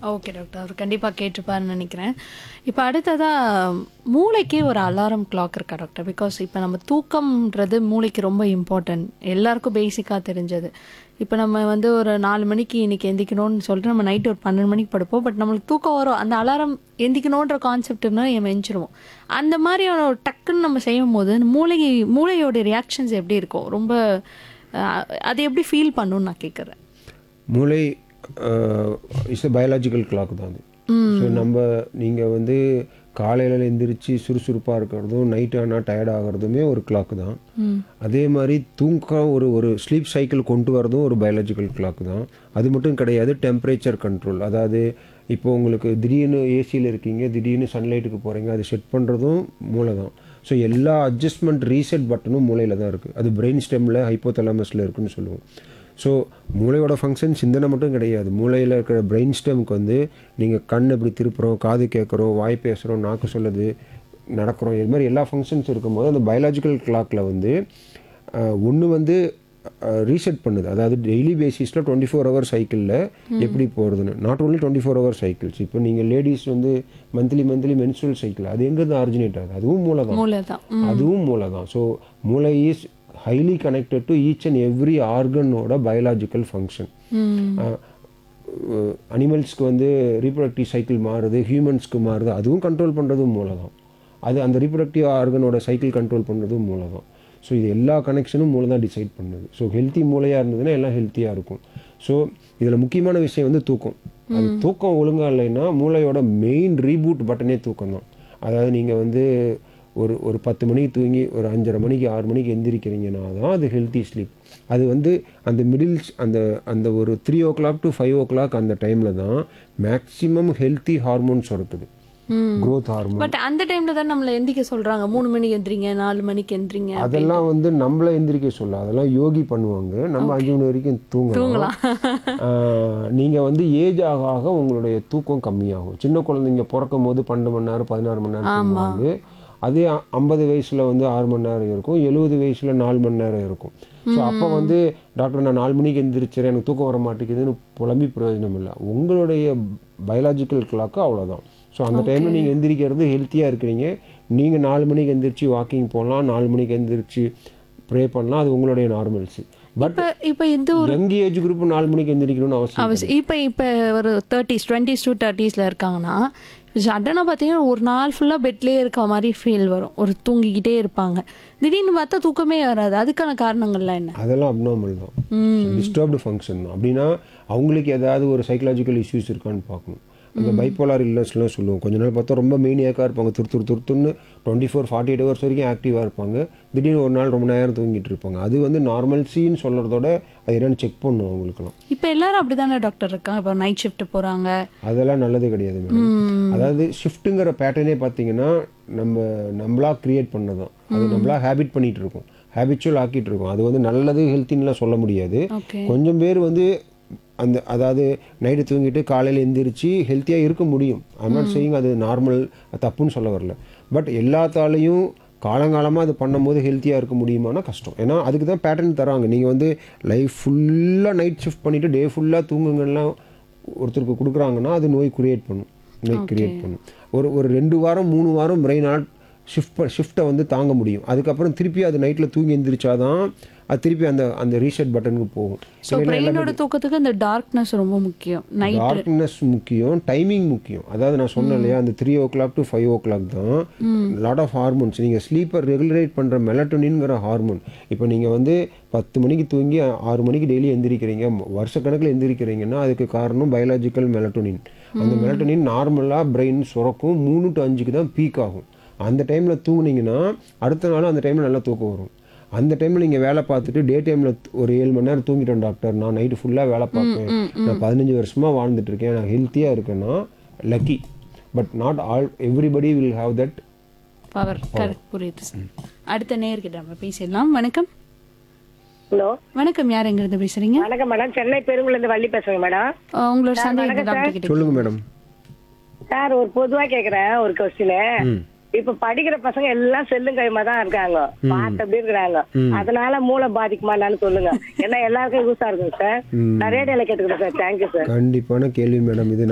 Okay doctor. அவர் கண்டிப்பா கேட்டுப்பாருன்னு நெனைக்கிறேன். இப்ப அடுத்ததா மூளைக்கே ஒரு அலாரம் கிளாக் இருக்கா டாக்டர்? பிகாஸ் இப்ப நம்ம தூக்கம்ன்றது மூளைக்கு ரொம்ப இம்பார்ட்டன்ட். எல்லாருக்கும் பேசிக்கா தெரிஞ்சது. இப்ப நம்ம வந்து ஒரு 4 மணிக்கு இன்னைக்கு எந்திரிக்கணும்னு சொல்லிட்டு நம்ம நைட் ஒரு 12 மணிக்கு படுப்போம். பட் நம்மளுக்கு தூக்கம் வரும். அந்த அலாரம் எந்திரிக்கணுன்ற கான்செப்ட்னா நம்ம எந்திரிச்சிருவோம். அந்த மாதிரியான ஒரு டக்குன்னு நம்ம செய்யும்போது மூளையோட ரியாக்ஷன்ஸ் எப்படி இருக்கும்? ரொம்ப அது எப்படி ஃபீல் பண்ணும்னு நான் கேட்குறேன். மூளை இஸ் பயாலஜிக்கல் கிளாக் தான் அது. ஸோ நீங்கள் வந்து காலையில் எந்திரிச்சு சுறுசுறுப்பாக இருக்கிறதும் நைட் ஆனால் டயர்ட் ஆகிறதுமே ஒரு கிளாக் தான். அதே மாதிரி தூக்கம் ஒரு ஸ்லீப் சைக்கிள் கொண்டு வரதும் ஒரு பயாலஜிக்கல் கிளாக் தான். அது மட்டும் கிடையாது, டெம்பரேச்சர் கண்ட்ரோல். அதாவது இப்போ உங்களுக்கு திடீர்னு ஏசியில் இருக்கீங்க, திடீர்னு சன்லைட்டுக்கு போகிறீங்க, அது செட் பண்ணுறதும் மூளை தான். ஸோ எல்லா அட்ஜஸ்ட்மெண்ட் ரீசெட் பட்டனும் மூளையில் தான் இருக்குது. அது பிரெயின் ஸ்டெம்மில் ஹைப்போதலாமஸில் இருக்குதுன்னு சொல்லுவோம். ஸோ மூளையோட ஃபங்க்ஷன் சிந்தனை மட்டும் கிடையாது. மூளையில் இருக்கிற பிரெயின் ஸ்டெம்க்கு வந்து நீங்கள் கண் எப்படி திருப்புறோம், காது கேட்குறோம், வாய் பேசுகிறோம், நாக்கு சொல்லுது, நடக்கிறோம், இது மாதிரி எல்லா ஃபங்க்ஷன்ஸ் இருக்கும்போது அந்த பயாலஜிக்கல் கிளாக்கில் வந்து ஒன்று வந்து ரீசெட் பண்ணுது. அதாவது டெய்லி பேசிஸில் 24 ஹவர் சைக்கிளில் எப்படி போகிறதுன்னு. Not only 24 hour cycles. இப்போ நீங்கள் லேடிஸ் வந்து மந்த்லி மென்ஸ்ட்ரல் சைக்கிள், அது எங்கேருந்து ஆரிஜினேட் ஆகுது? அதுவும் மூளை தான். அதுவும் மூளை தான். ஸோ மூளை is highly connected to each and every organோட biological function. அனிமல்ஸ்க்கு வந்து ரீப்ரொடக்டிவ் சைக்கிள் மாறுது, ஹியூமன்ஸ்க்கு மாறுது, அதுவும் கண்ட்ரோல் பண்ணுறதும் மூளை தான். அது அந்த ரீப்ரொடக்டிவ் ஆர்கனோட சைக்கிள் கண்ட்ரோல் பண்ணுறதும் மூளை தான். ஸோ இது எல்லா கனெக்ஷனும் மூளை தான் டிசைட் பண்ணுது. ஸோ ஹெல்த்தி மூளையாக இருந்ததுன்னா எல்லாம் ஹெல்த்தியாக இருக்கும். ஸோ இதில் முக்கியமான விஷயம் வந்து தூக்கம். அது தூக்கம் ஒழுங்காக இல்லைன்னா மூளையோட மெயின் ரீபூட் பட்டனே தூக்கம் தான். அதாவது நீங்கள் வந்து ஒரு 10 மணிக்கு தூங்கி ஒரு 5:30 மணிக்கு 6 மணிக்கு எந்திரிக்கிறீங்கன்னா தான் அது ஹெல்த்தி ஸ்லீப். அது வந்து அந்த மிடில்ஸ் அந்த ஒரு 3 o'clock to 5 o'clock அந்த டைமில் தான் மேக்ஸிமம் ஹெல்த்தி ஹார்மோன்ஸ் இருக்குது, க்ரோத் ஹார்மோன். பட் அந்த டைம்ல தான் நம்மள எந்திரிக்க சொல்றாங்க. 3 மணிக்கு எந்திரிங்க, 4 மணிக்கு எந்திரிங்க. அதெல்லாம் வந்து நம்மள எந்திரிக்க சொல்ல, அதெல்லாம் யோகி பண்ணுவாங்க. நம்ம 5 மணி வரைக்கும் தூங்கலாம். நீங்கள் வந்து ஏஜ் ஆக ஆக உங்களுடைய தூக்கம் கம்மியாகும். சின்ன குழந்தைங்க பிறக்கும் போது 12 மணி நேரம் 16 மணி நேரம் தூங்குவாங்க. அதே 50 வயசில் வந்து 6 மணி நேரம் இருக்கும், 70 வயசில் 4 மணி நேரம் இருக்கும். ஸோ அப்போ வந்து டாக்டர் நான் 4 மணிக்கு எந்திரிச்சிறேன், எனக்கு தூக்கம் வர மாட்டேங்குதுன்னு புலம்பி பிரயோஜனம் இல்லை. உங்களுடைய பயாலஜிக்கல் கிளாக்கு அவ்வளோதான். ஸோ அந்த டைமில் நீங்கள் எந்திரிக்கிறது ஹெல்த்தியாக இருக்கிறீங்க. நீங்கள் 4 மணிக்கு எந்திரிச்சு வாக்கிங் போகலாம், 4 மணிக்கு எந்திரிச்சு ப்ரே பண்ணலாம், அது உங்களுடைய நார்மல்ஸு. பட் இப்போ இந்த ஒரு யங் ஏஜ் குரூப் 4 மணிக்கு எந்திரிக்கணும்னு அவசியம். இப்போ ஒரு 20s to 30s இருக்காங்கன்னா சடனாக பார்த்தீங்கன்னா ஒரு நாள் ஃபுல்லாக பெட்லேயே இருக்க மாதிரி ஃபீல் வரும். ஒரு தூங்கிக்கிட்டே இருப்பாங்க, திடீர்னு பார்த்தா தூக்கமே வராது. அதுக்கான காரணங்கள்லாம் என்ன? அதெல்லாம் அப்நார்மல் தான், டிஸ்டர்ப்டு ஃபங்க்ஷன் தான். அப்படின்னா அவங்களுக்கு ஏதாவது ஒரு சைக்கலாஜிக்கல் இஷ்யூஸ் இருக்கான்னு பார்க்கணும். அந்த பைப்போலார் இல்னஸ்லாம் சொல்லுவோம். கொஞ்ச நாள் பார்த்தா ரொம்ப மெயினியாக்காக இருப்பாங்க, துருத்துன்னு 24-48 ஹவர்ஸ் வரைக்கும் ஆக்டிவாக இருப்பாங்க. திடீர்னு ஒரு நாள் ரொம்ப நேரம் தூங்கிட்டு இருப்பாங்க. அது வந்து நார்மல்சின்னு சொல்கிறதோட அது என்னென்னு செக் பண்ணும் அவங்களுக்குலாம். இப்போ எல்லாரும் அப்படி தானே டாக்டர் இருக்காங்க? இப்போ நைட் ஷிஃப்ட் போகிறாங்க, அதெல்லாம் நல்லது கிடையாது மேடம். அதாவது ஷிஃப்ட்டுங்கிற பேட்டர்னே பார்த்தீங்கன்னா நம்மளாக க்ரியேட் பண்ணதான். அது நம்மளாக ஹேபிட் பண்ணிகிட்டு இருக்கோம், ஹேபிச்சுவல் ஆக்கிட்டு இருக்கோம். அது வந்து நல்லது ஹெல்த்தின்லாம் சொல்ல முடியாது. கொஞ்சம் பேர் வந்து அதாவது நைட்டு தூங்கிட்டு காலையில் எந்திரிச்சு ஹெல்த்தியாக இருக்க முடியும். ஐம் நாட் சேயிங் அது நார்மல், தப்புன்னு சொல்ல வரல. பட் எல்லாத்தாலையும் காலங்காலமாக அது பண்ணும்போது ஹெல்த்தியாக இருக்க முடியுமானா கஷ்டம். ஏன்னா அதுக்கு தான் பேட்டர்ன் தராங்க. நீங்கள் வந்து லைஃப் ஃபுல்லாக நைட் ஷிஃப்ட் பண்ணிவிட்டு டே ஃபுல்லாக தூங்குங்கலாம் ஒருத்தருக்கு கொடுக்குறாங்கன்னா அது நோய் கிரியேட் பண்ணும். ஒரு 2 வாரம் 3 வாரம் பிரெயினால் ஷிஃப்ட்டை வந்து தாங்க முடியும். அதுக்கப்புறம் திருப்பி அது நைட்டில் தூங்கி எந்திரிச்சாதான் அது திருப்பி அந்த ரீசெட் பட்டனுக்கு போகும். ஸோ பிரெயினோட தூக்கத்துக்கு அந்த டார்க்னஸ் ரொம்ப முக்கியம். டார்க்னஸ் முக்கியம், டைமிங் முக்கியம். அதாவது நான் சொன்னேன் இல்லையா, அந்த 3 o'clock to 5 o'clock தான் லாட் ஆஃப் ஹார்மோன்ஸ். நீங்கள் ஸ்லீப்பை ரெகுலேட் பண்ணுற மெலட்டோனின்ங்கிற ஹார்மோன். இப்போ நீங்கள் வந்து 10 மணிக்கு தூங்கி 6 மணிக்கு டெய்லி எந்திரிக்கிறீங்க, வருஷக்கணக்கில் எந்திரிக்கிறீங்கன்னா அதுக்கு காரணம் பயாலஜிக்கல் மெலட்டோனின். அந்த மெலட்டோனின் நார்மலாக பிரெயின் சுரக்கும் 3 to 5க்கு தான் பீக் ஆகும். அந்த டைமில் தூங்குனீங்கன்னா அடுத்த நாளும் அந்த டைமில் நல்லா தூக்கம் வரும். அந்த டைமில் நீங்கள் வேலை பார்த்துட்டு டே டைமில் ஒரு 7 மணி நேரம் தூங்கிட்டேன் டாக்டர், நான் நைட்டு ஃபுல்லாக வேலை பார்ப்பேன், நான் 15 வருஷமாக வாழ்ந்துட்டுருக்கேன், நான் ஹெல்த்தியாக இருக்கேன்னா lucky. But not all everybody will have that power. Correct, புரியுது. அடுத்த நேயர்கிட்ட நம்ம பேசிடலாம். வணக்கம். ஹலோ வணக்கம், யார் எங்கிருந்து பேசுறீங்க? வணக்கம் மேடம், சென்னை பெருங்குளந்து வள்ளி பேசுறேன் மேடம். உங்களோட சந்தேகம் டாக்டர் கிட்ட சொல்லுங்க மேடம். சார் ஒரு பொதுவா கேக்குறேன் ஒரு கொஸ்டின். இப்ப படிக்கிற பசங்க எல்லாம் செல்லும் கைமா தான் இருக்காங்க, பார்த்து அப்படி இருக்கிறாங்க. அதனால மூளை பாதிக்குமான்னு சொல்லுங்க. ஏன்னா எல்லாருக்கும் யூஸா இருக்கும் சார். நான் ரேடியோல கேட்டுக்கிறேன் சார். Thank you sir. கண்டிப்பான கேள்வி மேடம். இது